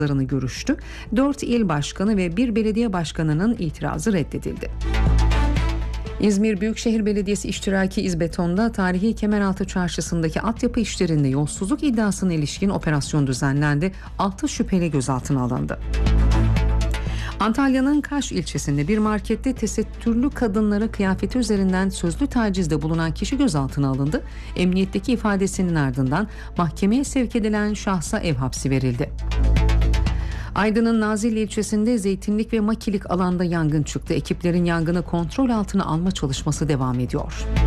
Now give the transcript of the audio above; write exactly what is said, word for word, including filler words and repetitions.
görüştü. dört il başkanı ve bir belediye başkanının itirazı reddedildi. İzmir Büyükşehir Belediyesi iştiraki İzbeton'da tarihi Kemeraltı Çarşısı'ndaki altyapı işlerinde yolsuzluk iddiasına ilişkin operasyon düzenlendi. altı şüpheli gözaltına alındı. Antalya'nın Kaş ilçesinde bir markette tesettürlü kadınlara kıyafeti üzerinden sözlü tacizde bulunan kişi gözaltına alındı. Emniyetteki ifadesinin ardından mahkemeye sevk edilen şahsa ev hapsi verildi. Aydın'ın Nazilli ilçesinde zeytinlik ve makilik alanda yangın çıktı. Ekiplerin yangını kontrol altına alma çalışması devam ediyor.